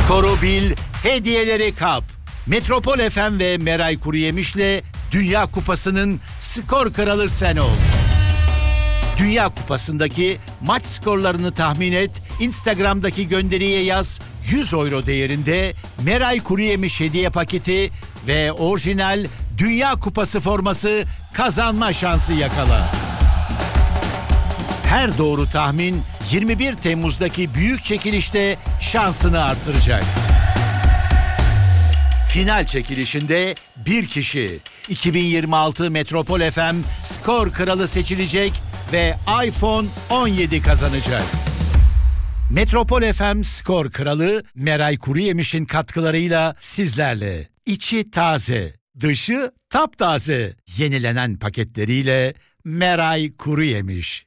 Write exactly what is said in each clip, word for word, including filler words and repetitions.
Skoru bil, hediyeleri kap. Metropol F M ve Meray Kuruyemiş'le Dünya Kupası'nın skor kralı sen ol. Dünya Kupası'ndaki maç skorlarını tahmin et, Instagram'daki gönderiye yaz, yüz euro değerinde Meray Kuruyemiş hediye paketi ve orijinal Dünya Kupası forması kazanma şansı yakala. Her doğru tahmin yirmi bir Temmuz'daki büyük çekilişte şansını artıracak. Final çekilişinde bir kişi iki bin yirmi altı Metropol F M skor kralı seçilecek ve iPhone on yedi kazanacak. Metropol F M skor kralı Meray Kuruyemiş'in katkılarıyla sizlerle. İçi taze, dışı taptaze. Yenilenen paketleriyle Meray Kuruyemiş.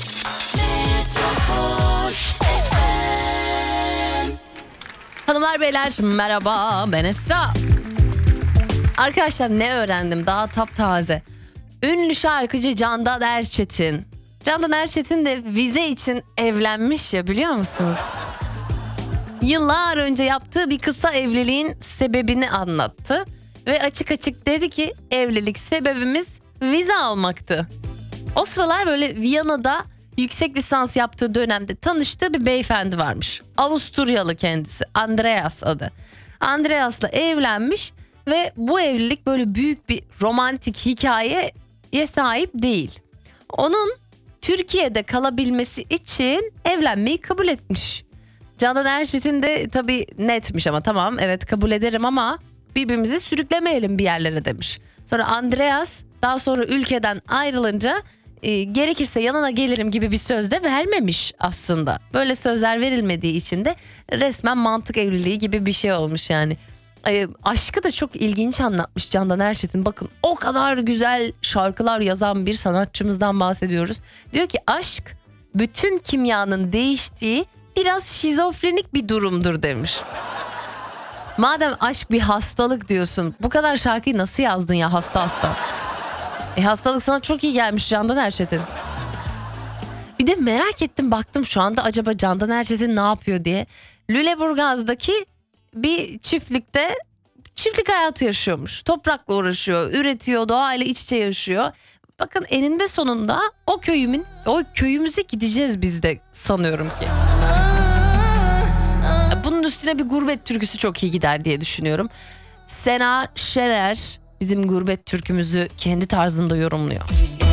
Hanımlar beyler merhaba, ben Esra. Arkadaşlar ne öğrendim daha taptaze. Ünlü şarkıcı Candan Erçetin. Candan Erçetin de vize için evlenmiş ya, biliyor musunuz? Yıllar önce yaptığı bir kısa evliliğin sebebini anlattı. Ve açık açık dedi ki evlilik sebebimiz vize almaktı. O sıralar böyle Viyana'da yüksek lisans yaptığı dönemde tanıştığı bir beyefendi varmış. Avusturyalı kendisi, Andreas adı. Andreas'la evlenmiş ve bu evlilik böyle büyük bir romantik hikayeye sahip değil. Onun Türkiye'de kalabilmesi için evlenmeyi kabul etmiş. Candan Erçetin de tabii netmiş, ama tamam evet kabul ederim ama birbirimizi sürüklemeyelim bir yerlere demiş. Sonra Andreas daha sonra ülkeden ayrılınca e, gerekirse yanına gelirim gibi bir söz de vermemiş aslında. Böyle sözler verilmediği için de resmen mantık evliliği gibi bir şey olmuş yani. E, aşkı da çok ilginç anlatmış Candan Erçetin. Bakın o kadar güzel şarkılar yazan bir sanatçımızdan bahsediyoruz. Diyor ki aşk bütün kimyanın değiştiği biraz şizofrenik bir durumdur demiş. Madem aşk bir hastalık diyorsun, bu kadar şarkıyı nasıl yazdın ya hasta hasta? E hastalık sana çok iyi gelmiş Candan Erçetin. Bir de merak ettim, baktım şu anda acaba Candan Erçetin ne yapıyor diye. Lüleburgaz'daki bir çiftlikte çiftlik hayatı yaşıyormuş. Toprakla uğraşıyor, üretiyor, doğayla iç içe yaşıyor. Bakın eninde sonunda o köyümün, o köyümüze gideceğiz biz de sanıyorum ki. Bunun üstüne bir gurbet türküsü çok iyi gider diye düşünüyorum. Sena Şener bizim gurbet türkümüzü kendi tarzında yorumluyor.